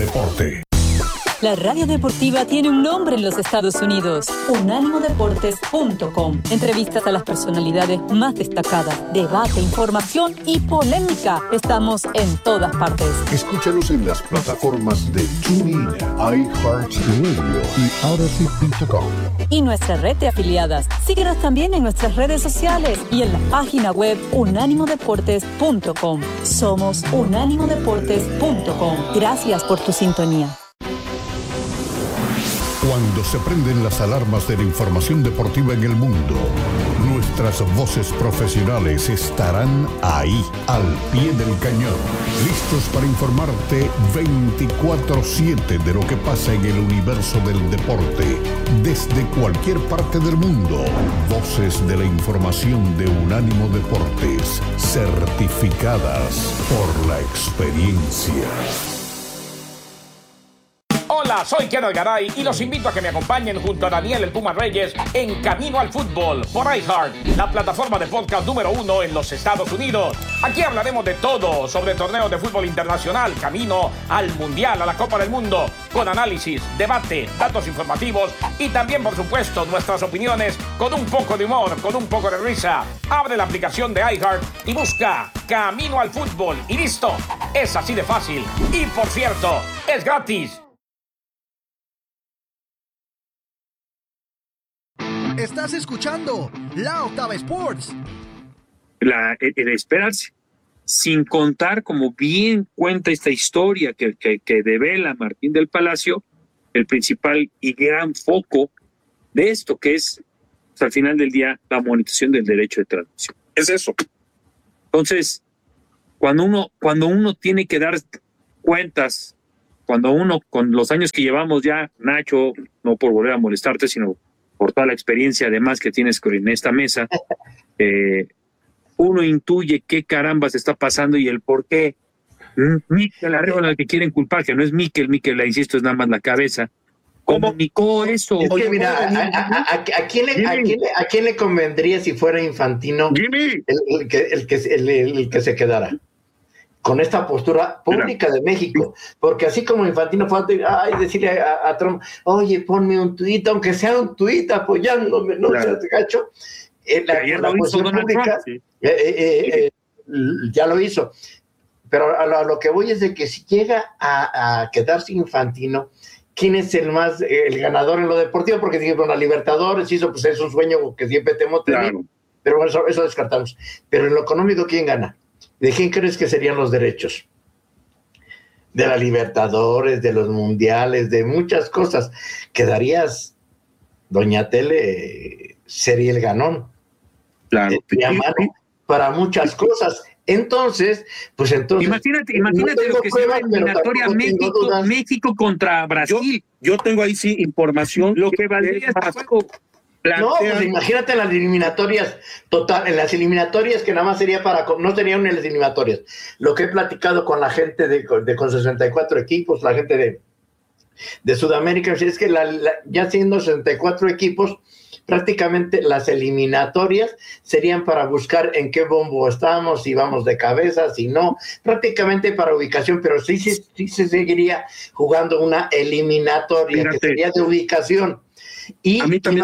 deporte. La radio deportiva tiene un nombre en los Estados Unidos: unánimodeportes.com. Entrevistas a las personalidades más destacadas, debate, información y polémica. Estamos en todas partes. Escúchanos en las plataformas de TuneIn, iHeartRadio y Odyssey.com. Y nuestra red de afiliadas. Síguenos también en nuestras redes sociales y en la página web unánimodeportes.com. Somos unánimodeportes.com. Gracias por tu sintonía. Cuando se prenden las alarmas de la información deportiva en el mundo, nuestras voces profesionales estarán ahí, al pie del cañón, listos para informarte 24/7 de lo que pasa en el universo del deporte, desde cualquier parte del mundo. Voces de la información de Unánimo Deportes, certificadas por la experiencia. Hola, soy Kenneth Garay y los invito a que me acompañen junto a Daniel El Puma Reyes en Camino al Fútbol por iHeart, la plataforma de podcast número 1 en los Estados Unidos. Aquí hablaremos de todo sobre torneos de fútbol internacional, camino al Mundial, a la Copa del Mundo, con análisis, debate, datos informativos y también, por supuesto, nuestras opiniones con un poco de humor, con un poco de risa. Abre la aplicación de iHeart y busca Camino al Fútbol y listo. Es así de fácil. Y por cierto, es gratis. Estás escuchando La Octava Sports. El esperarse, sin contar, como bien cuenta esta historia que devela Martín del Palacio, el principal y gran foco de esto, que es, pues, al final del día, la monetización del derecho de transmisión. Es eso. Entonces, cuando uno tiene que dar cuentas, cuando uno, con los años que llevamos ya, Nacho, no por volver a molestarte, sino por toda la experiencia además que tienes en esta mesa, uno intuye qué carambas está pasando y el por qué. Mikel Arreola, al que quieren culpar, que no es Mikel, le insisto, es nada más la cabeza, comunicó eso. Es que mira, ¿a quién le convendría si fuera Infantino el que se quedara con esta postura pública de México? Porque así como Infantino fue a decirle a Trump, oye, ponme un tuit, aunque sea un tuit apoyándome, no seas gacho, la posición pública ya lo hizo. Pero a lo que voy es de que si llega a quedarse Infantino, ¿quién es el ganador en lo deportivo? Porque dijeron, la Libertadores hizo, pues es un sueño que siempre hemos tenido, claro. Pero bueno, eso descartamos. Pero en lo económico, ¿quién gana? ¿De quién crees que serían los derechos? De la Libertadores, de los mundiales, de muchas cosas. Quedarías, Doña Tele sería el ganón. Claro. Para muchas cosas. Entonces, imagínate no lo que será la eliminatoria México contra Brasil. Yo tengo ahí sí información. Lo que valdría este juego. No, pues imagínate en las eliminatorias, en las eliminatorias que nada más sería no serían en las eliminatorias. Lo que he platicado con la gente con 64 equipos, la gente de Sudamérica, es que ya siendo 64 equipos, prácticamente las eliminatorias serían para buscar en qué bombo estamos, si vamos de cabeza, si no, prácticamente para ubicación, pero sí se seguiría jugando una eliminatoria. Fíjate, que sería de ubicación. Y a mí también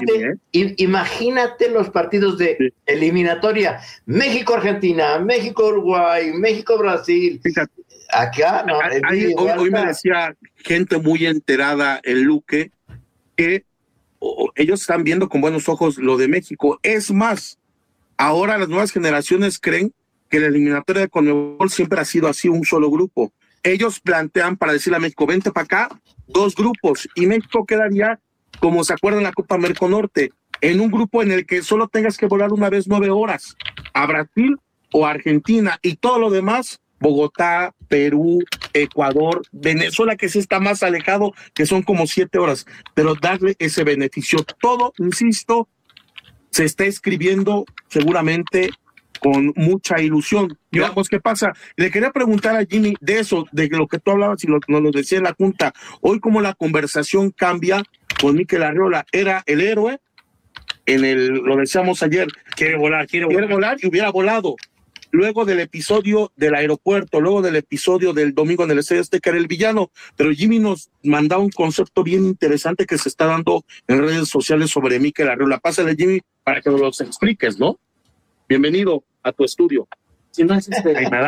imagínate los partidos de eliminatoria: México-Argentina, México-Uruguay, México-Brasil. Fíjate, acá no. Hoy me decía gente muy enterada en Luque que ellos están viendo con buenos ojos lo de México. Es más, ahora las nuevas generaciones creen que la eliminatoria de CONMEBOL siempre ha sido así, un solo grupo. Ellos plantean para decirle a México, vente para acá, 2 grupos, y México quedaría, como se acuerdan, la Copa Merconorte, en un grupo en el que solo tengas que volar una vez 9 horas, a Brasil o Argentina, y todo lo demás, Bogotá, Perú, Ecuador, Venezuela, que sí está más alejado, que son como 7 horas, pero darle ese beneficio. Todo, insisto, se está escribiendo seguramente con mucha ilusión. Veamos qué pasa. Le quería preguntar a Jimmy de eso, de lo que tú hablabas y nos lo decía en la Junta. Hoy como la conversación cambia con Mikel Arreola. Era el héroe, lo decíamos ayer. Quiere volar y hubiera volado. luego del episodio del aeropuerto, luego del episodio del domingo en el Estadio Azteca, era el villano. Pero Jimmy nos mandaba un concepto bien interesante que se está dando en redes sociales sobre Mikel Arriola. Pásale, Jimmy, para que nos los expliques, ¿no? Bienvenido a tu estudio. Si no es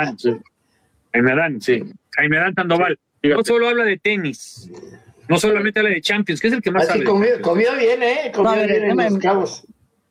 Jaime Adán Sandoval. No solo habla de tenis, no solamente habla de Champions, que es el que más Así sabe. comió bien, comió bien en Los Cabos.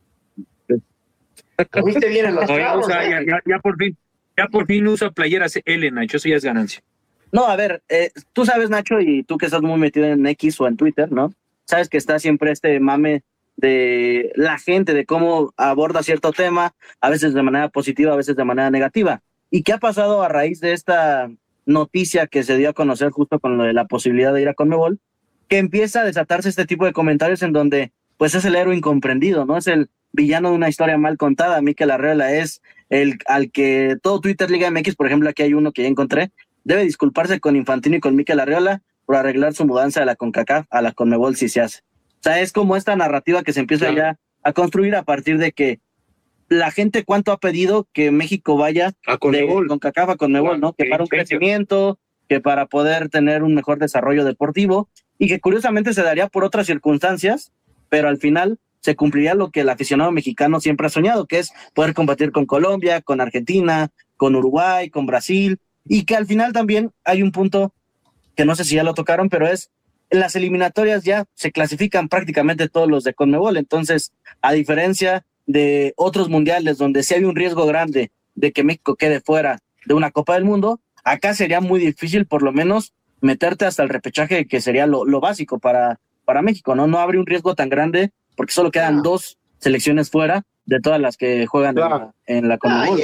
Comiste bien en Los Cabos. Ya por fin usa playeras L, Nacho, eso ya es ganancia. No, a ver, tú sabes, Nacho, y tú que estás muy metido en X o en Twitter, ¿no? Sabes que está siempre este mame de la gente, de cómo aborda cierto tema, a veces de manera positiva, a veces de manera negativa. ¿Y qué ha pasado a raíz de esta noticia que se dio a conocer justo con lo de la posibilidad de ir a CONMEBOL? Que empieza a desatarse este tipo de comentarios en donde pues es el héroe incomprendido, ¿no? Es el villano de una historia mal contada. Mikel Arriola es el al que todo Twitter Liga MX, por ejemplo, aquí hay uno que ya encontré, debe disculparse con Infantino y con Mikel Arriola por arreglar su mudanza de la CONCACAF a la CONMEBOL si se hace. O sea, es como esta narrativa que se empieza ya a construir a partir de que la gente cuánto ha pedido que México vaya a CONMEBOL, de CONCACAF a CONMEBOL, ¿no? Que para un crecimiento, que para poder tener un mejor desarrollo deportivo, y que curiosamente se daría por otras circunstancias, pero al final se cumpliría lo que el aficionado mexicano siempre ha soñado, que es poder competir con Colombia, con Argentina, con Uruguay, con Brasil, y que al final también hay un punto que no sé si ya lo tocaron, pero es en las eliminatorias ya se clasifican prácticamente todos los de CONMEBOL. Entonces, a diferencia de otros mundiales donde sí hay un riesgo grande de que México quede fuera de una Copa del Mundo, acá sería muy difícil por lo menos meterte hasta el repechaje, que sería lo básico para México, ¿no? No habría un riesgo tan grande porque solo quedan dos selecciones fuera de todas las que juegan en la CONMEBOL.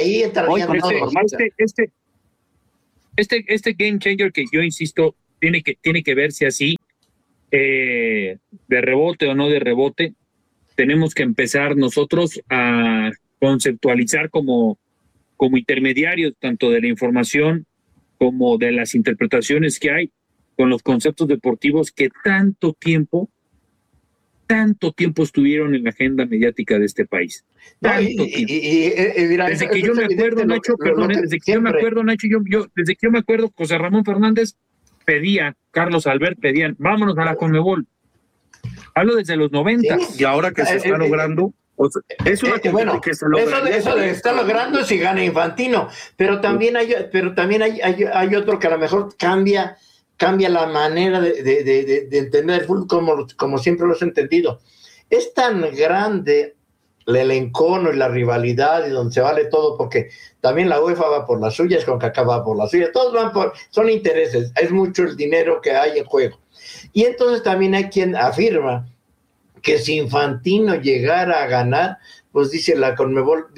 Este game changer que yo insisto tiene que verse así, de rebote o no de rebote. Tenemos que empezar nosotros a conceptualizar como intermediarios tanto de la información como de las interpretaciones que hay con los conceptos deportivos que tanto tiempo estuvieron en la agenda mediática de este país. Desde que yo me acuerdo, Nacho, desde que yo me acuerdo, José Ramón Fernández Carlos Albert pedían, vámonos a la CONMEBOL. Hablo desde los 90. Sí. Y ahora que se está logrando, es una que se logra. Eso de está logrando si gana Infantino, pero también hay otro que a lo mejor cambia la manera de entender el fútbol como siempre lo has entendido. Es tan grande el encono y la rivalidad y donde se vale todo, porque también la UEFA va por las suyas, CONCACAF va por las suyas, todos son intereses, es mucho el dinero que hay en juego. Y entonces también hay quien afirma que si Infantino llegara a ganar, pues dice la CONMEBOL,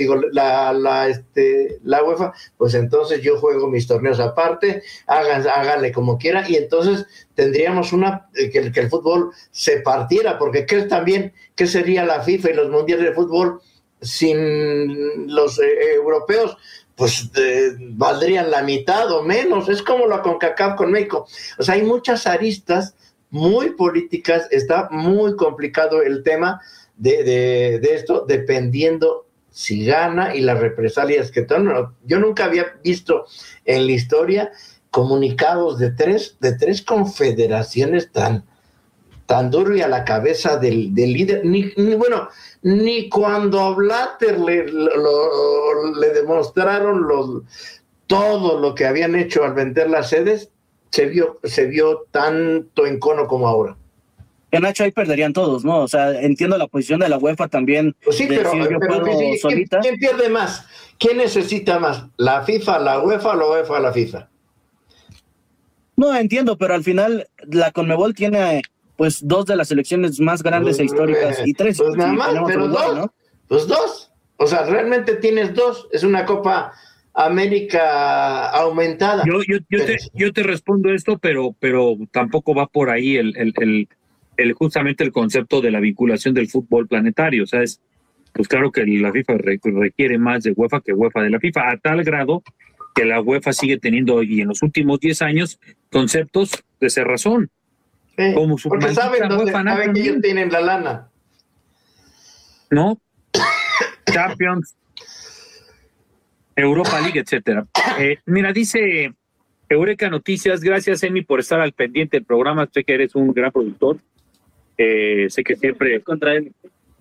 la UEFA, pues entonces yo juego mis torneos aparte, háganle como quiera, y entonces tendríamos que el fútbol se partiera, porque ¿qué sería la FIFA y los mundiales de fútbol sin los europeos? Pues valdrían la mitad o menos. Es como la CONCACAF con México. O sea, hay muchas aristas muy políticas, está muy complicado el tema de esto, dependiendo si gana y las represalias que toman. Yo nunca había visto en la historia comunicados de tres confederaciones tan duro y a la cabeza del líder, ni cuando a Blatter le demostraron todo lo que habían hecho al vender las sedes, se vio tanto encono como ahora. Que Nacho, ahí perderían todos, ¿no? O sea, entiendo la posición de la UEFA también. Pues sí, pero ¿quién pierde más? ¿Quién necesita más? ¿La FIFA, la UEFA o la UEFA, la FIFA? No, entiendo, pero al final la CONMEBOL tiene pues dos de las selecciones más grandes e históricas y tres. Pues nada más, pero Uruguay, dos, ¿no? Pues dos. O sea, realmente tienes dos. Es una Copa América aumentada. Yo te respondo esto, pero tampoco va por ahí justamente el concepto de la vinculación del fútbol planetario. O sea, pues claro que la FIFA requiere más de UEFA que UEFA de la FIFA, a tal grado que la UEFA sigue teniendo, y en los últimos 10 años, conceptos de cerrazón. Como su porque saben que ellos tienen la lana. ¿No? Champions, Europa League, etcétera. Mira, dice Eureka Noticias, gracias Emi por estar al pendiente del programa, sé que eres un gran productor, sé que siempre contra él,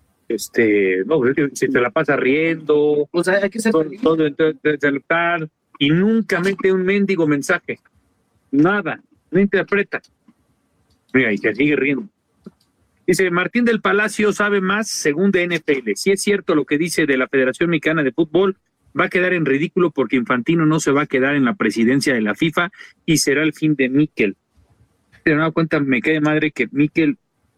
no, si te la pasa riendo, O sea, hay que ser todo y nunca mete un mendigo mensaje, nada, no interpreta. Mira, y te sigue riendo. Dice, Martín del Palacio sabe más según de NFL. Si es cierto lo que dice de la Federación Mexicana de Fútbol, va a quedar en ridículo porque Infantino no se va a quedar en la presidencia de la FIFA y será el fin de Mikel. ¿Te das cuenta? Me cae de madre que Mikel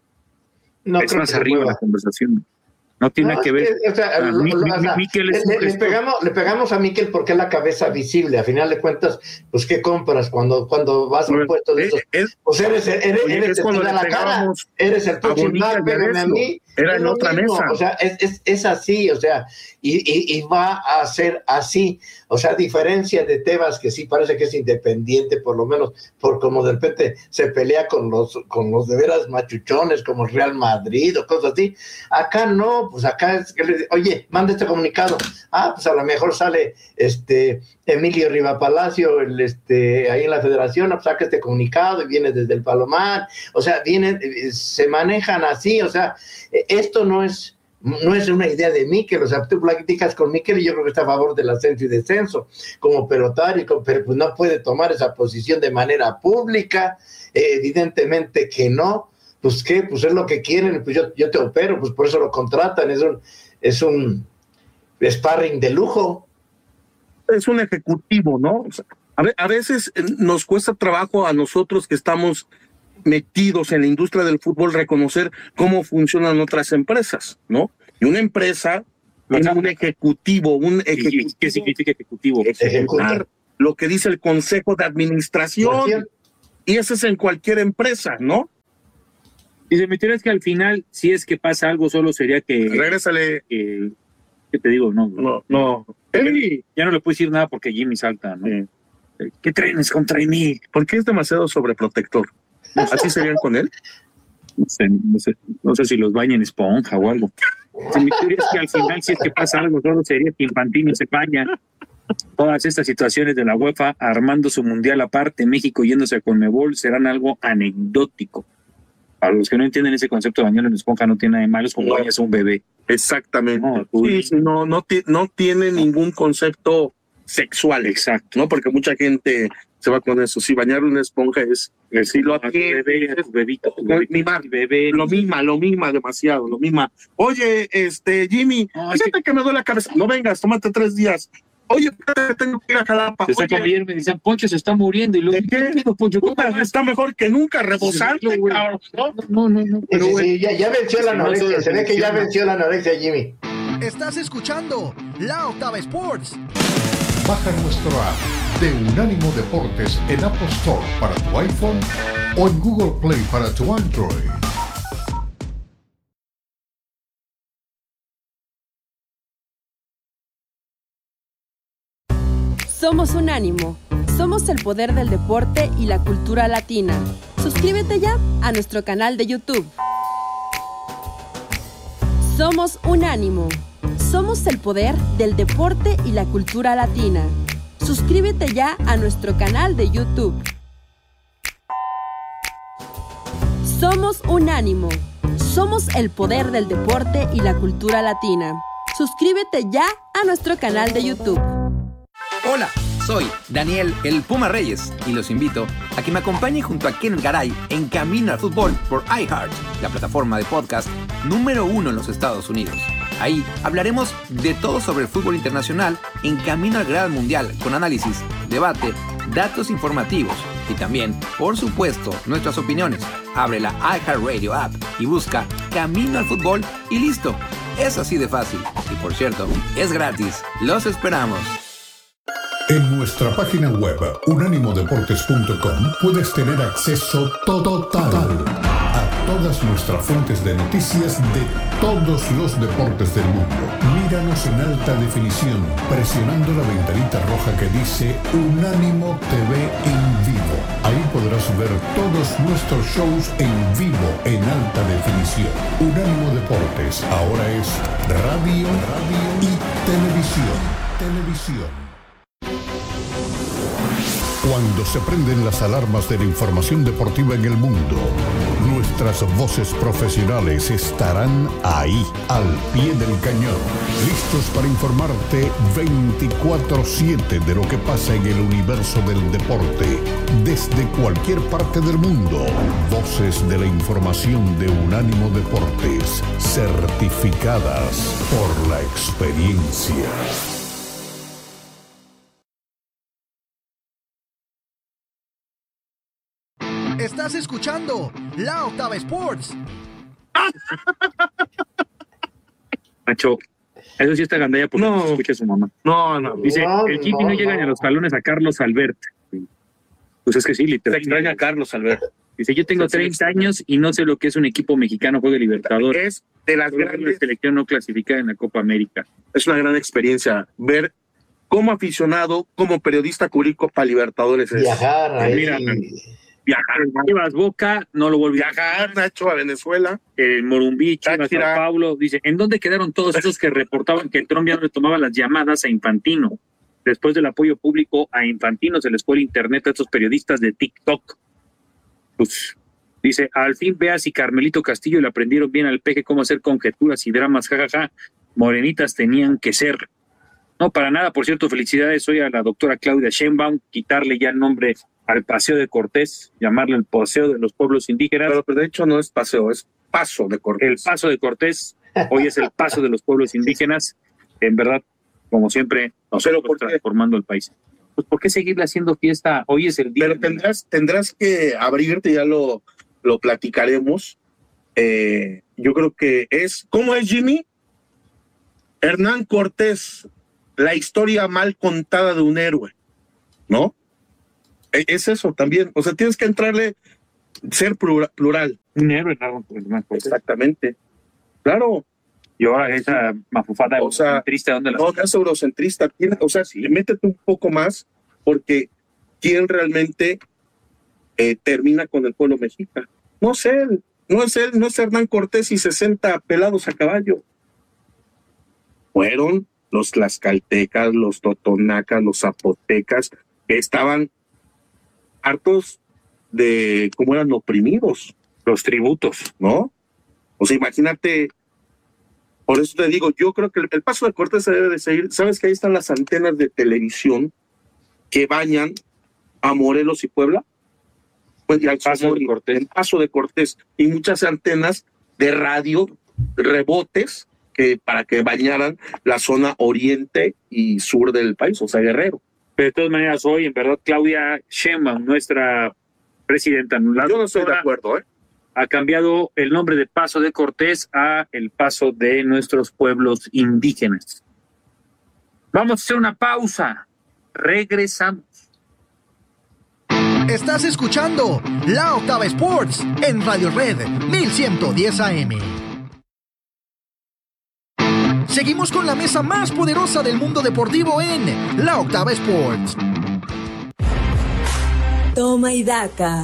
es más arriba la conversación. No tiene nada que ver. Mikel es le pegamos a Mikel porque es la cabeza visible. A final de cuentas, pues, ¿qué compras cuando vas a un puesto de esos? Pues eres el que da la cara, eres el principal, pégame a mí. Era en otra mesa. O sea, es así, o sea, y va a ser así. O sea, a diferencia de Tebas, que sí parece que es independiente, por lo menos, por como de repente se pelea con los de veras machuchones, como el Real Madrid o cosas así. Acá no, pues acá es que, oye, manda este comunicado. Pues a lo mejor sale Emilio Rivapalacio, ahí en la federación, pues saca este comunicado y viene desde el Palomar. O sea, se manejan así, o sea, esto no es una idea de Mikel, o sea, tú platicas con Mikel y yo creo que está a favor del ascenso y descenso como pelotario, pero pues no puede tomar esa posición de manera pública, evidentemente que no. Pues qué, pues es lo que quieren, pues yo te opero, pues por eso lo contratan, es un sparring de lujo. Es un ejecutivo, ¿no? O sea, a veces nos cuesta trabajo a nosotros que estamos metidos en la industria del fútbol reconocer cómo funcionan otras empresas, ¿no? Y una empresa tiene un ejecutivo, ¿qué significa ejecutivo? Ejecutar lo que dice el consejo de administración, y eso es en cualquier empresa, ¿no? Y se me tira es que al final, si es que pasa algo, solo sería que... Regrésale. ¿Qué te digo? No. Ya no le puedo decir nada porque Jimmy salta, ¿no? ¿Qué trenes contra mí? ¿Por qué es demasiado sobreprotector? ¿Así serían con él? No sé si los baña en esponja o algo. Se me tira es que al final, si es que pasa algo, solo sería que Infantino se baña. Todas estas situaciones de la UEFA armando su mundial aparte, México yéndose a Conmebol, serán algo anecdótico. Para los que no entienden ese concepto de bañar en esponja, no tiene nada de malo, es como bañas a un bebé. Exactamente. No tiene ningún concepto sexual, exacto, ¿no? Porque mucha gente se va con eso. Si bañar una esponja es decirlo a tu bebé, a tu bebito, lo mima demasiado, lo mima. Oye, Jimmy, fíjate que me duele la cabeza. No vengas, tómate 3 días. Oye, tengo que ir a Jalapa. Ayer me dicen, Poncho se está muriendo. Y luego, ¿de qué? Poncho, está mejor que nunca, rebosante, No. Pero sí, ya venció la anorexia. Se ve que ya venció la anorexia, Jimmy. Estás escuchando La Octava Sports. Baja nuestro app de Unánimo Deportes en Apple Store para tu iPhone o en Google Play para tu Android. Somos Unánimo. Somos el poder del deporte y la cultura latina. Suscríbete ya a nuestro canal de YouTube. Somos Unánimo. Somos el poder del deporte y la cultura latina. Suscríbete ya a nuestro canal de YouTube. Somos Unánimo. Somos el poder del deporte y la cultura latina. Suscríbete ya a nuestro canal de YouTube. Hola, soy Daniel el Puma Reyes y los invito a que me acompañen junto a Ken Garay en Camino al Fútbol por iHeart, la plataforma de podcast número 1 en los Estados Unidos. Ahí hablaremos de todo sobre el fútbol internacional en Camino al Gran Mundial, con análisis, debate, datos informativos y también, por supuesto, nuestras opiniones. Abre la iHeartRadio app y busca Camino al Fútbol y listo. Es así de fácil. Y por cierto, es gratis. Los esperamos. En nuestra página web, unánimodeportes.com, puedes tener acceso total a todas nuestras fuentes de noticias de todos los deportes del mundo. Míranos en alta definición, presionando la ventanita roja que dice Unánimo TV en vivo. Ahí podrás ver todos nuestros shows en vivo en alta definición. Unánimo Deportes ahora es radio y televisión. Cuando se prenden las alarmas de la información deportiva en el mundo, nuestras voces profesionales estarán ahí, al pie del cañón, listos para informarte 24/7 de lo que pasa en el universo del deporte, desde cualquier parte del mundo. Voces de la información de Unánimo Deportes, certificadas por la experiencia. Estás escuchando La Octava Sports. Nacho, eso sí está gandalla porque no escucha a su mamá. No. Dice, el Jimmy no llega ni a los talones a Carlos Albert. Pues es que sí, literal. Se extraña a Carlos Albert. Dice, yo tengo 30 años y no sé lo que es un equipo mexicano juegue Libertadores. Es de las grandes selección no clasificada en la Copa América. Es una gran experiencia ver como aficionado, como periodista cubrir Copa Libertadores. Viajar ahí. Mira, viajar, Chivas Boca, no lo volví a viajar, Nacho, a Venezuela. El Morumbí, Chivas, Sao Paulo. Dice, ¿en dónde quedaron todos esos que reportaban que el Trump ya no le tomaba las llamadas a Infantino? Después del apoyo público a Infantino se les fue el internet a estos periodistas de TikTok. Pues, dice, al fin veas si Carmelito Castillo le aprendieron bien al peje cómo hacer conjeturas y dramas, jajaja. Morenitas tenían que ser. No, para nada, por cierto, felicidades hoy a la doctora Claudia Sheinbaum, quitarle ya el nombre al Paseo de Cortés, llamarle el Paseo de los Pueblos Indígenas. Pero de hecho no es paseo, es Paso de Cortés. El Paso de Cortés, hoy es el Paso de los Pueblos Indígenas. En verdad, como siempre, nosotros transformando el país. Pues, ¿por qué seguirle haciendo fiesta? Hoy es el día. Pero tendrás que abrirte, ya lo platicaremos. Yo creo que es, ¿cómo es, Jimmy? Hernán Cortés, la historia mal contada de un héroe, ¿no? Es eso también, o sea, tienes que entrarle, ser plural. Un héroe, Hernán Cortés. Exactamente, claro. Y ahora esa mafufada eurocentrista, ¿dónde la no, es eurocentrista, o sea, sí, métete un poco más, porque ¿quién realmente termina con el pueblo mexica? No es él, no es Hernán Cortés y 60 pelados a caballo. Fueron los tlaxcaltecas, los totonacas, los zapotecas, que estaban hartos de cómo eran oprimidos. Los tributos, ¿no? O sea, imagínate, por eso te digo, yo creo que el Paso de Cortés se debe de seguir. ¿Sabes que ahí están las antenas de televisión que bañan a Morelos y Puebla? Pues ya el Paso de Cortés y muchas antenas de radio, rebotes, para que bañaran la zona oriente y sur del país, o sea, Guerrero. Pero de todas maneras, hoy, en verdad, Claudia Sheinbaum, nuestra presidenta, yo no estoy de acuerdo, ha cambiado el nombre de Paso de Cortés a el Paso de nuestros pueblos indígenas. Vamos a hacer una pausa. Regresamos. Estás escuchando La Octava Sports en Radio Red 1110 AM. Seguimos con la mesa más poderosa del mundo deportivo en La Octava Sports. Toma y daca.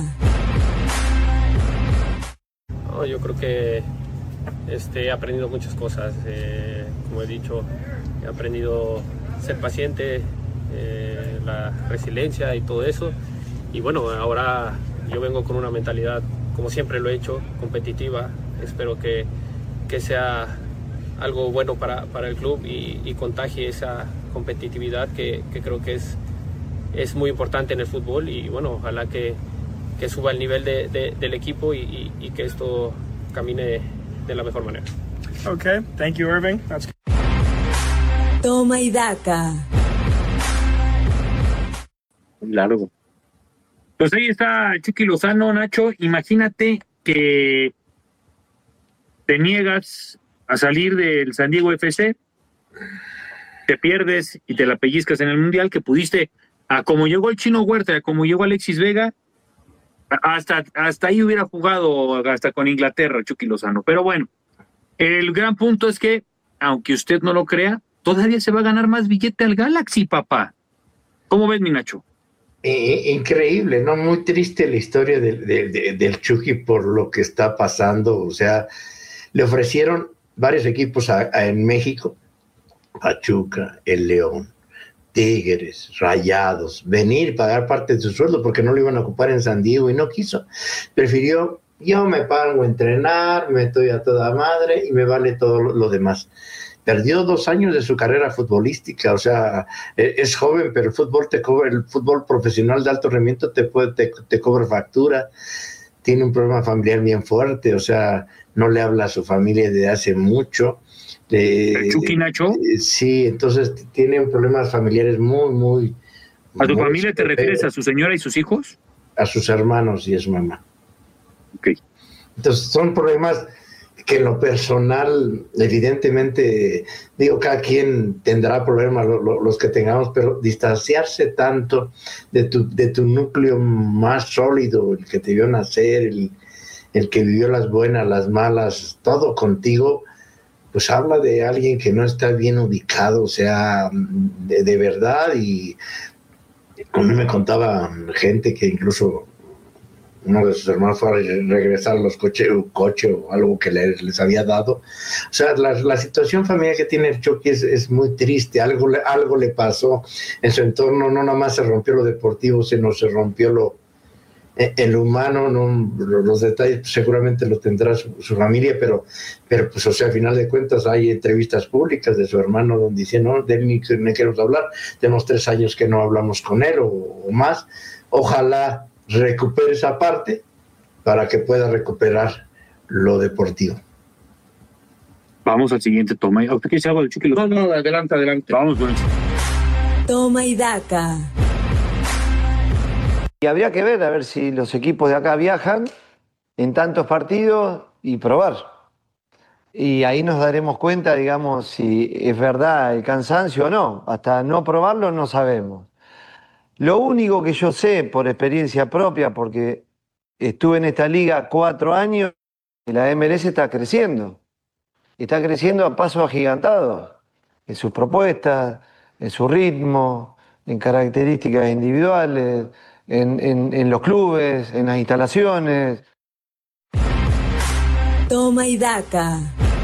No, yo creo que he aprendido muchas cosas. Como he dicho, he aprendido a ser paciente, la resiliencia y todo eso. Y bueno, ahora yo vengo con una mentalidad, como siempre lo he hecho, competitiva. Espero que sea algo bueno para el club y contagie esa competitividad que creo que es muy importante en el fútbol. Y bueno, ojalá que suba el nivel del equipo y que esto camine de la mejor manera. Okay, thank you, Irving. That's... Toma y daca. Largo. Pues ahí está Chucky Lozano, Nacho. Imagínate que te niegas a salir del San Diego FC, te pierdes y te la pellizcas en el Mundial, que pudiste, a como llegó el Chino Huerta, a como llegó Alexis Vega, hasta ahí hubiera jugado hasta con Inglaterra Chucky Lozano. Pero bueno, el gran punto es que, aunque usted no lo crea, todavía se va a ganar más billete al Galaxy, papá. ¿Cómo ves, mi Nacho? Increíble, ¿no? Muy triste la historia del Chucky por lo que está pasando. O sea, le ofrecieron varios equipos en México, Pachuca, el León, Tigres, Rayados, venir, pagar parte de su sueldo porque no lo iban a ocupar en San Diego y no quiso. Prefirió, yo me pongo a entrenar, me estoy a toda madre y me vale todo lo demás. Perdió 2 años de su carrera futbolística, o sea, es joven, pero el fútbol te cobra, el fútbol profesional de alto rendimiento te cobra factura. Tiene un problema familiar bien fuerte, o sea, no le habla a su familia desde hace mucho. ¿El Chucky Nacho? Sí, entonces tiene problemas familiares muy... ¿A tu familia te refieres a su señora y sus hijos? A sus hermanos y a su mamá. Ok. Entonces son problemas que en lo personal, evidentemente, digo, cada quien tendrá problemas, los que tengamos, pero distanciarse tanto de tu núcleo más sólido, el que te vio nacer, el que vivió las buenas, las malas, todo contigo, pues habla de alguien que no está bien ubicado, o sea, de verdad. Y a mí me contaba gente que incluso uno de sus hermanos fue a regresar un coche o algo que les había dado. O sea, la situación familiar que tiene el Chucky es muy triste. Algo le pasó en su entorno. No nada más se rompió lo deportivo, sino se rompió el humano. No, los detalles pues, seguramente lo tendrá su familia, pero pues, o sea, al final de cuentas hay entrevistas públicas de su hermano donde dice, no, de él ni queremos hablar. Tenemos 3 años que no hablamos con él o más. Ojalá recupere esa parte para que pueda recuperar lo deportivo. Vamos al siguiente toma. ¿Usted quiere algo del Chucky? No, adelante. Vamos con eso. Toma y daca. Y habría que ver a ver si los equipos de acá viajan en tantos partidos y probar. Y ahí nos daremos cuenta, digamos, si es verdad el cansancio o no. Hasta no probarlo no sabemos. Lo único que yo sé por experiencia propia, porque estuve en esta liga 4 años, y la MLS está creciendo. Está creciendo a pasos agigantados, en sus propuestas, en su ritmo, en características individuales, en los clubes, en las instalaciones. Toma y daca.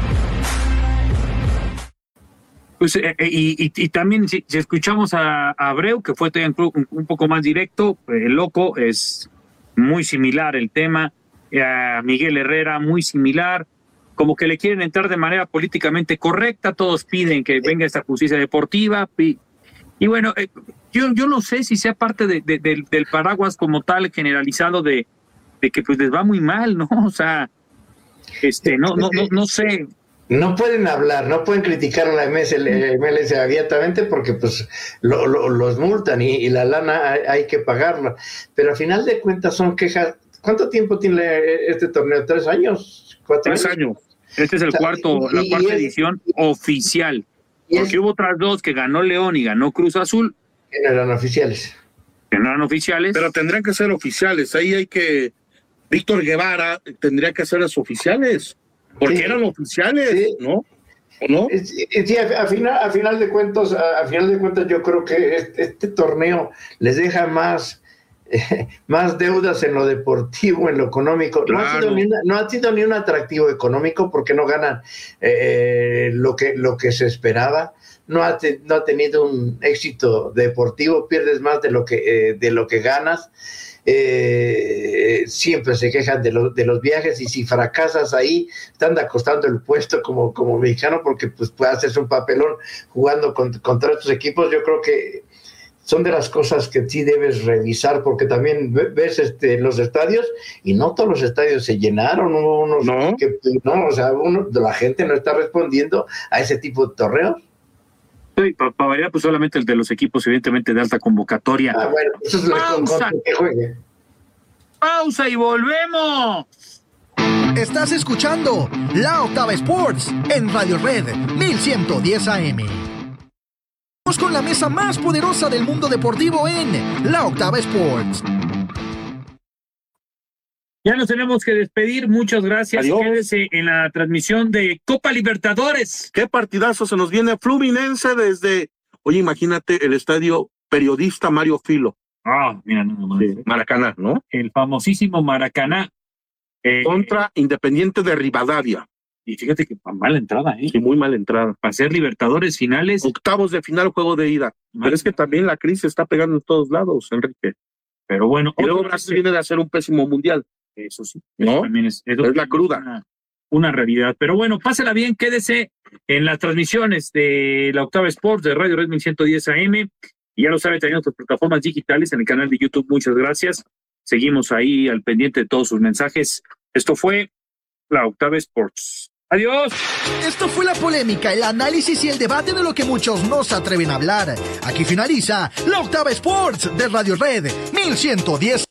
Pues, y también si escuchamos a Abreu, que fue un poco más directo, el loco es muy similar el tema, a Miguel Herrera muy similar, como que le quieren entrar de manera políticamente correcta, todos piden que venga esta justicia deportiva, y bueno, yo no sé si sea parte del paraguas como tal generalizado de que pues les va muy mal, ¿no? O sea, no sé. No pueden hablar, no pueden criticar a la MLS abiertamente porque pues los multan y la lana hay que pagarla. Pero al final de cuentas son quejas. ¿Cuánto tiempo tiene este torneo? ¿3 años? 4 años? 3 años. Este es la cuarta edición oficial. Porque hubo otras 2 que ganó León y ganó Cruz Azul. Que no eran oficiales. Pero tendrían que ser oficiales. Ahí hay que... Víctor Guevara tendría que ser los oficiales. Porque eran oficiales, ¿no? ¿O no? Sí, a final de cuentas yo creo que este torneo les deja más deudas en lo deportivo, en lo económico. Claro. No ha sido ni un atractivo económico porque no ganan lo que se esperaba. No ha tenido un éxito deportivo, pierdes más de lo que ganas. Siempre se quejan de los viajes y si fracasas ahí te anda costando el puesto como mexicano porque pues puedes hacerse un papelón jugando contra estos equipos. Yo creo que son de las cosas que sí debes revisar porque también ves los estadios y no todos los estadios se llenaron, unos que no, o sea, la gente no está respondiendo a ese tipo de torneos. Sí, para variar, pues solamente el de los equipos, evidentemente, de alta convocatoria. Bueno, eso es ¡Pausa! Que juegue. ¡Pausa y volvemos! Estás escuchando La Octava Sports en Radio Red 1110 AM. Vamos con la mesa más poderosa del mundo deportivo en La Octava Sports. Ya nos tenemos que despedir, muchas gracias. Adiós. Quédese en la transmisión de Copa Libertadores. Qué partidazo se nos viene Fluminense desde, oye, imagínate el estadio Periodista Mario Filo. Mira, no. Maracaná, ¿no? El famosísimo Maracaná. Contra Independiente de Rivadavia. Y fíjate que mala entrada, Sí, muy mala entrada. Para ser Libertadores finales. Octavos de final, juego de ida. Pero es que también la crisis está pegando en todos lados, Enrique. Pero bueno. Y luego Brasil viene de hacer un pésimo mundial. Eso sí. ¿No? También es la cruda. Una realidad. Pero bueno, pásela bien, quédese en las transmisiones de la Octava Sports de Radio Red 1110 AM. Y ya lo sabe, también nuestras plataformas digitales en el canal de YouTube. Muchas gracias. Seguimos ahí al pendiente de todos sus mensajes. Esto fue la Octava Sports. ¡Adiós! Esto fue la polémica, el análisis y el debate de lo que muchos no se atreven a hablar. Aquí finaliza la Octava Sports de Radio Red 1110